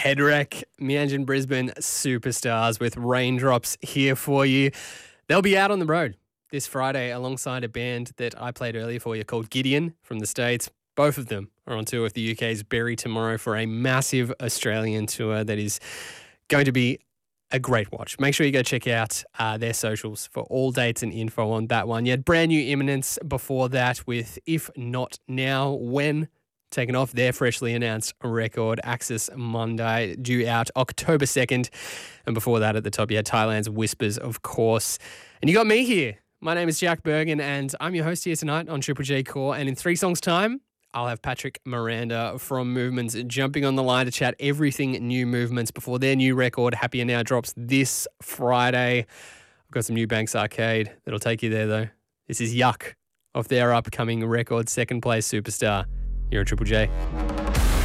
Headwreck, Mianjin Brisbane superstars with Raindrops here for you. They'll be out on the road this Friday alongside a band that I played earlier for you called Gideon from the States. Both of them are on tour with the UK's Berry tomorrow for a massive Australian tour that is going to be a great watch. Make sure you go check out their socials for all dates and info on that one. You had brand new Imminence before that with If Not Now, When, taken off their freshly announced record, Axis Monday, due out October 2nd. And before that, at the top, you had Thailand's Whispers, of course. And you got me here. My name is Jack Bergen, and I'm your host here tonight on Triple J Core. And in 3 songs' time, I'll have Patrick Miranda from Movements jumping on the line to chat everything new Movements before their new record, Happier Now, drops this Friday. I've got some new Banks Arcade that'll take you there, though. This is Yuck off their upcoming record, Second Place Superstar. You're a Triple J.